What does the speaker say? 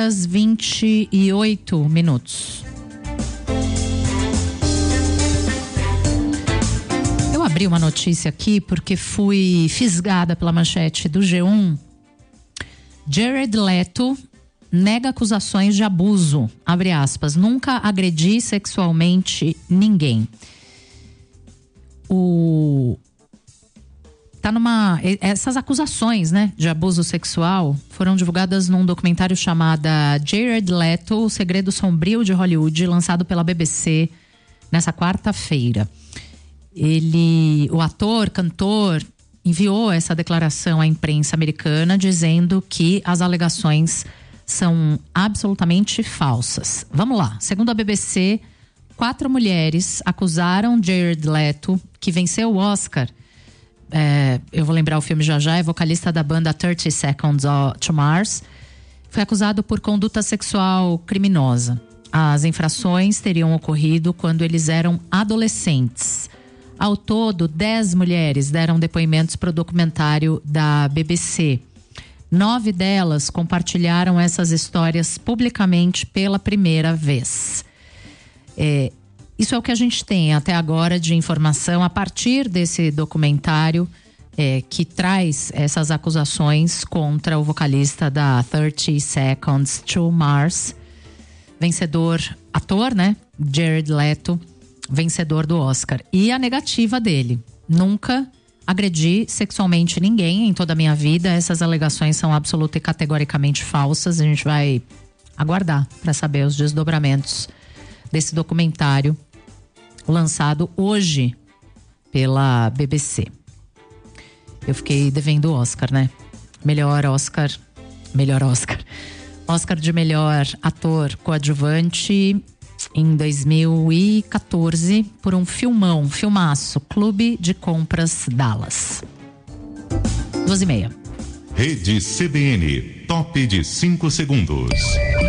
28 minutos. Eu abri uma notícia aqui porque fui fisgada pela manchete do G1. Jared Leto nega acusações de abuso, abre aspas, nunca agredi sexualmente ninguém. Essas acusações, né, de abuso sexual foram divulgadas num documentário chamado Jared Leto, O Segredo Sombrio de Hollywood, lançado pela BBC nessa quarta-feira. O ator, cantor, enviou essa declaração à imprensa americana dizendo que as alegações são absolutamente falsas. Vamos lá. Segundo a BBC, 4 mulheres acusaram Jared Leto, que venceu o Oscar. Eu vou lembrar o filme já, é vocalista da banda 30 Seconds to Mars. Foi acusado por conduta sexual criminosa. As infrações teriam ocorrido quando eles eram adolescentes. Ao todo, 10 mulheres deram depoimentos para o documentário da BBC. 9 delas compartilharam essas histórias publicamente pela primeira vez. Isso é o que a gente tem até agora de informação a partir desse documentário que traz essas acusações contra o vocalista da 30 Seconds to Mars, vencedor, ator, né? Jared Leto, vencedor do Oscar. E a negativa dele: nunca agredi sexualmente ninguém em toda a minha vida. Essas alegações são absoluta e categoricamente falsas. A gente vai aguardar para saber os desdobramentos desse documentário lançado hoje pela BBC. Eu fiquei devendo o Oscar, né? Oscar de melhor ator coadjuvante em 2014 por um filmaço, Clube de Compras Dallas. 12h30. Rede CBN, top de 5 segundos.